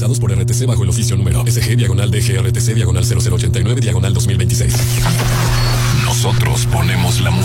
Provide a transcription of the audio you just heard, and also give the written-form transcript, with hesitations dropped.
Autorizados por RTC bajo el oficio número SG/DGRTC/0089/2026. Nosotros ponemos la música.